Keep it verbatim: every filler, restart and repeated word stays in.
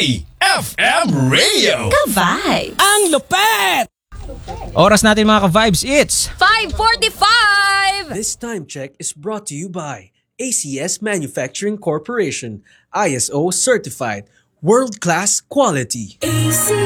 F M Radio. Ka-vibes! Ang lupet! Oras natin mga ka-vibes, it's five forty-five! This time check is brought to you by A C S Manufacturing Corporation, I S O certified, world-class quality.